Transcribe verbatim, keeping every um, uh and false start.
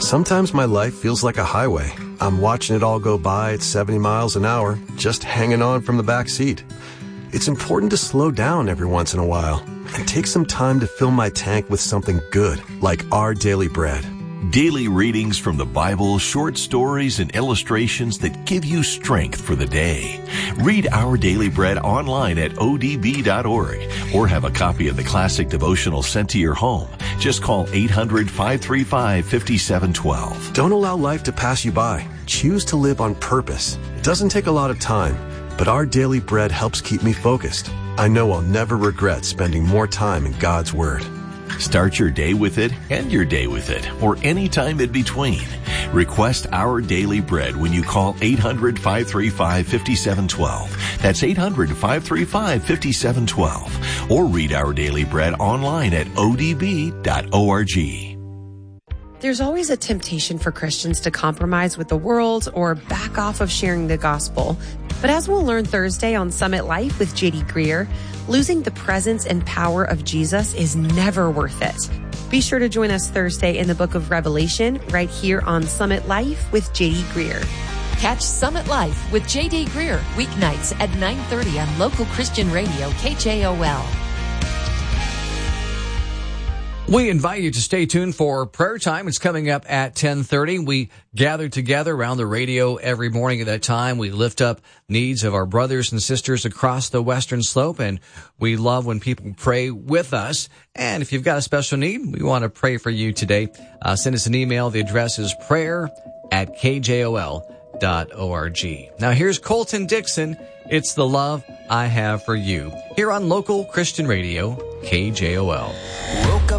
Sometimes my life feels like a highway. I'm watching it all go by at seventy miles an hour, just hanging on from the back seat. It's important to slow down every once in a while and take some time to fill my tank with something good, like Our Daily Bread. Daily readings from the Bible, short stories, and illustrations that give you strength for the day. Read Our Daily Bread online at O D B dot org or have a copy of the classic devotional sent to your home. Just call eight hundred, five three five, five seven one two. Don't allow life to pass you by. Choose to live on purpose. It doesn't take a lot of time, but Our Daily Bread helps keep me focused. I know I'll never regret spending more time in God's Word. Start your day with it, end your day with it, or any time in between. Request Our Daily Bread when you call eight hundred, five three five, five seven one two. That's eight hundred, five three five, five seven one two. Or read Our Daily Bread online at O D B dot org. There's always a temptation for Christians to compromise with the world or back off of sharing the gospel. But as we'll learn Thursday on Summit Life with J D Greer, losing the presence and power of Jesus is never worth it. Be sure to join us Thursday in the book of Revelation right here on Summit Life with J D Greer. Catch Summit Life with J D Greer weeknights at nine thirty on local Christian radio K J O L. We invite you to stay tuned for prayer time. It's coming up at ten thirty. We gather together around the radio every morning at that time. We lift up needs of our brothers and sisters across the Western Slope, and we love when people pray with us. And if you've got a special need, we want to pray for you today. Uh, send us an email. The address is prayer at K J O L dot org. Now here's Colton Dixon. It's the love I have for you here on local Christian radio K J O L.